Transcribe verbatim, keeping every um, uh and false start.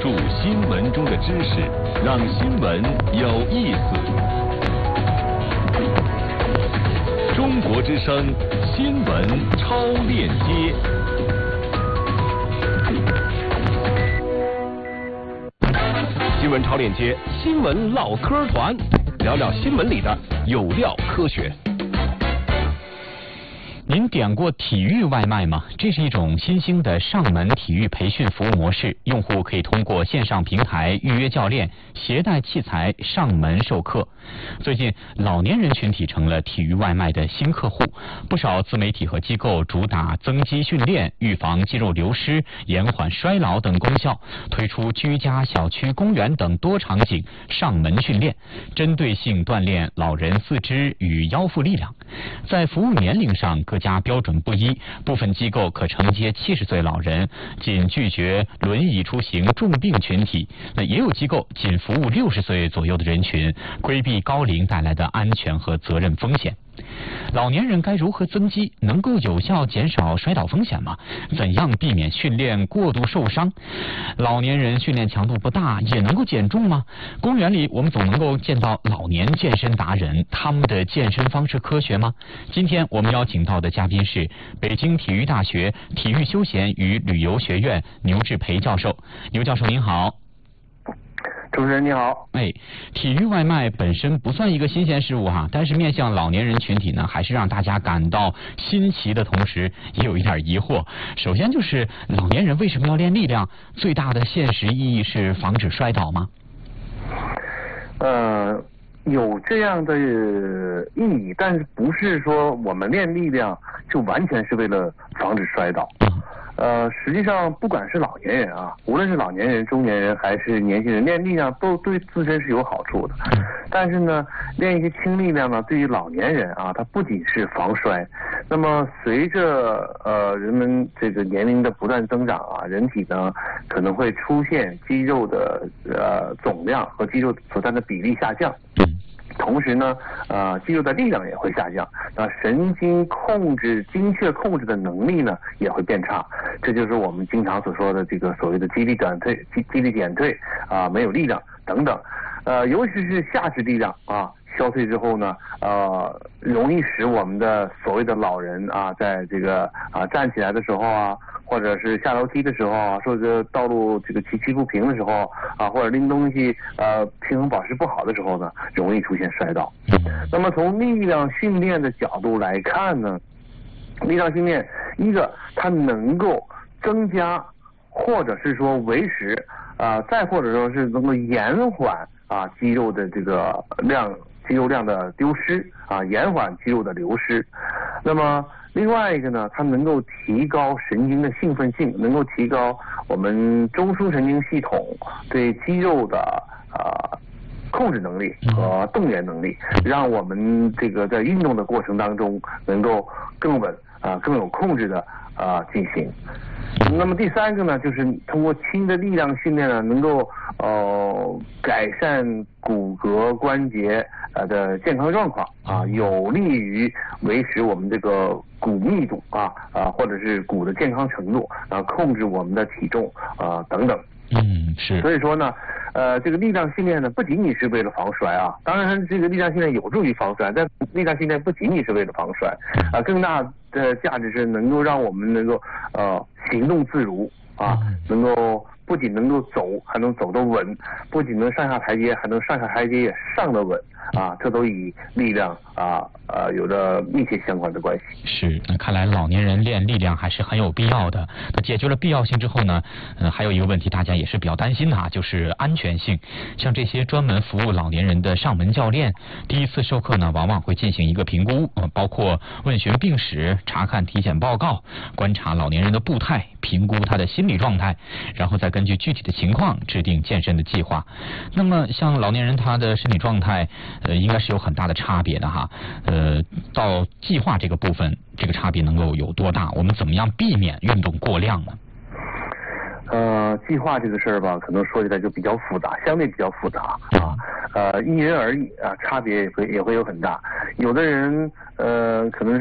述新闻中的知识，让新闻有意思。中国之声新闻超链接。新闻超链接，新闻唠嗑团，聊聊新闻里的有料科学。 您点过体育外卖吗？这是一种新兴的上门体育培训服务模式，用户可以通过线上平台预约教练，携带器材上门授课。最近，老年人群体成了体育外卖的新客户，不少自媒体和机构主打增肌训练、预防肌肉流失、延缓衰老等功效，推出居家、小区、公园等多场景上门训练，针对性锻炼老人四肢与腰腹力量。在服务年龄上，各家标准不一，部分机构可承接七十岁老人，仅拒绝轮椅出行重病群体；那也有机构仅服务六十岁左右的人群，规避高龄带来的安全和责任风险。老年人该如何增肌，能够有效减少摔倒风险吗？怎样避免训练过度受伤？老年人训练强度不大也能够减重吗？公园里我们总能够见到老年健身达人，他们的健身方式科学吗？今天我们邀请到的嘉宾是北京体育大学体育休闲与旅游学院牛志培教授。牛教授您好。 主持人你好。 哎，体育外卖本身不算一个新鲜事物哈，但是面向老年人群体呢，还是让大家感到新奇的同时，也有一点疑惑。首先就是老年人为什么要练力量？最大的现实意义是防止摔倒吗？ 呃，有这样的意义，但是不是说我们练力量就完全是为了防止摔倒。呃，实际上不管是老年人啊，无论是老年人、中年人还是年轻人，练力量都对自身是有好处的。但是呢，练一些轻力量呢，对于老年人啊，它不仅是防摔。那么随着呃人们这个年龄的不断增长啊，人体呢可能会出现肌肉的呃总量和肌肉所占的比例下降。同时呢，呃，肌肉的力量也会下降，那神经控制、精确控制的能力呢也会变差，这就是我们经常所说的这个所谓的肌力短退、肌肌力减退啊、呃，没有力量等等，呃，尤其是下肢力量啊消退之后呢，呃，容易使我们的所谓的老人啊，在这个啊站起来的时候啊，或者是下楼梯的时候啊，或者道路这个崎岖不平的时候啊，或者拎东西呃平衡保持不好的时候呢，容易出现摔倒。那么从力量训练的角度来看呢，力量训练一个它能够增加或者是说维持啊、呃，再或者说是能够延缓啊肌肉的这个量。肌肉量的丢失啊，延缓肌肉的流失。那么另外一个呢，它能够提高神经的兴奋性，能够提高我们中枢神经系统对肌肉的啊、呃、控制能力和动员能力，让我们这个在运动的过程当中能够更稳啊、呃、更有控制的啊、呃、进行。那么第三个呢，就是通过轻的力量训练呢，能够呃改善骨骼关节呃的健康状况啊，有利于维持我们这个骨密度啊啊或者是骨的健康程度啊，控制我们的体重啊等等。 嗯，是。 所以说呢，呃，这个力量训练呢，不仅仅是为了防摔啊，当然这个力量训练有助于防摔，但力量训练不仅仅是为了防摔啊，更大的价值是能够让我们能够呃行动自如啊，能够不仅能够走，还能走得稳，不仅能上下台阶，还能上下台阶也上得稳啊，这都与力量啊呃有着密切相关的关系。 是，那看来老年人练力量还是很有必要的。那解决了必要性之后呢，呃，还有一个问题大家也是比较担心的啊，就是安全性。像这些专门服务老年人的上门教练，第一次授课呢，往往会进行一个评估，呃，包括问询病史、查看体检报告、观察老年人的步态、评估他的心理状态，然后再根据具体的情况制定健身的计划。那么像老年人他的身体状态，呃，应该是有很大的差别的哈。呃，到计划这个部分，这个差别能够有多大？我们怎么样避免运动过量呢？ 呃，计划这个事儿吧，可能说起来就比较复杂，相对比较复杂啊。呃，因人而异啊，差别也会也会有很大。有的人呃，可能